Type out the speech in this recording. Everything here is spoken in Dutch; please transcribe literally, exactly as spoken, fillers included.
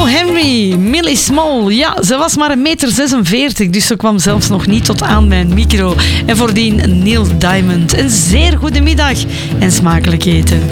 Henry, Millie Small. Ja, ze was maar een meter zesenveertig, dus ze kwam zelfs nog niet tot aan mijn micro. En voordien Neil Diamond. Een zeer goede middag en smakelijk eten.